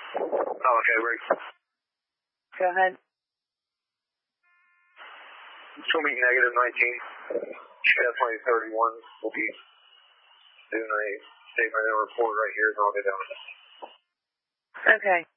Oh, okay, Rick. Go ahead. Show me negative 19. Definitely 31 will be doing a statement and report right here, and I'll get down. Okay.